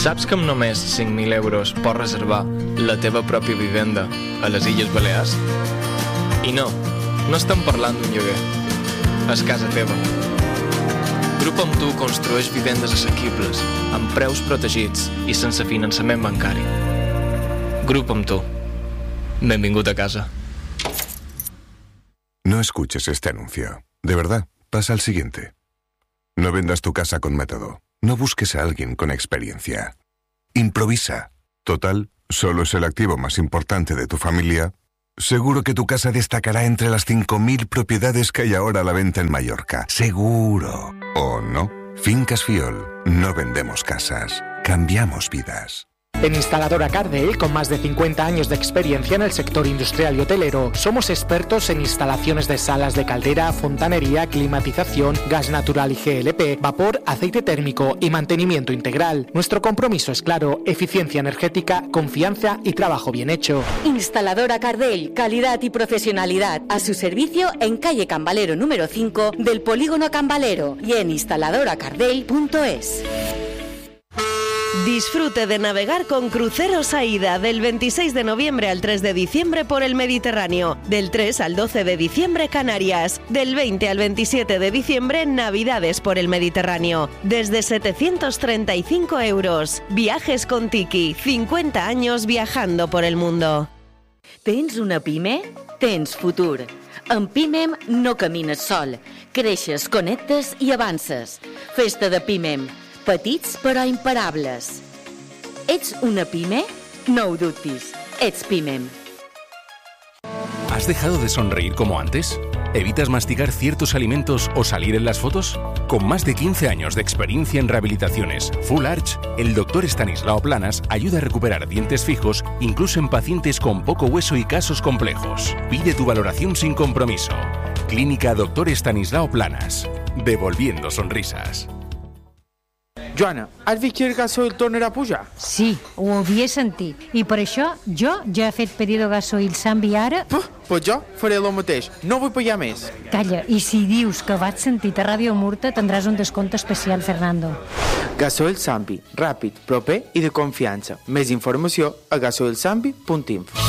Saps que amb només 5.000 euros pots reservar la teva pròpia vivenda a les Illes Balears? I no estem parlant d'un lloguer. És casa teva. Grup Amb Tu construeix vivendes assequibles, amb preus protegits i sense finançament bancari. Grup Amb Tu. Benvingut a casa. No escuches este anuncio. De verdad, pasa al siguiente. No vendas tu casa con método. No busques a alguien con experiencia. Improvisa. Total, solo es el activo más importante de tu familia. Seguro que tu casa destacará entre las 5.000 propiedades que hay ahora a la venta en Mallorca. Seguro. ¿O no? Fincas Fiol. No vendemos casas. Cambiamos vidas. En Instaladora Cardell, con más de 50 años de experiencia en el sector industrial y hotelero, somos expertos en instalaciones de salas de caldera, fontanería, climatización, gas natural y GLP, vapor, aceite térmico y mantenimiento integral. Nuestro compromiso es claro: eficiencia energética, confianza y trabajo bien hecho. Instaladora Cardell, calidad y profesionalidad a su servicio en calle Cambalero número 5 del Polígono Cambalero y en instaladoracardell.es. Disfrute de navegar con Cruceros AIDA del 26 de noviembre al 3 de diciembre por el Mediterráneo, del 3 al 12 de diciembre Canarias, del 20 al 27 de diciembre Navidades por el Mediterráneo, desde 735 euros. Viajes con Tiki, 50 años viajando por el mundo. Tens una pime? Tens futur. En Pimem no camines sol. Creixes, connectes i avances. Festa de Pimem. Petits però imparables. Ets una pime? No ho dubtis. Ets Pimem. ¿Has dejado de sonreír como antes? ¿Evitas masticar ciertos alimentos o salir en las fotos? Con más de 15 años de experiencia en rehabilitaciones Full Arch, el Dr. Estanislao Planas ayuda a recuperar dientes fijos incluso en pacientes con poco hueso y casos complejos. Pide tu valoración sin compromiso. Clínica Dr. Estanislao Planas. Devolviendo sonrisas. Joana, has vist que el gasoil tornarà a pujar? Sí, ho havia sentit. I per això jo ja he fet pedido gasoil Sambi ara... Pues jo faré el mateix. No vull pagar més. Calla, i si dius que vaig sentit a Ràdio Murta tindràs un descompte especial, Fernando. Gasoil Sambi, ràpid, proper i de confiança. Més informació a gasoilsambi.info.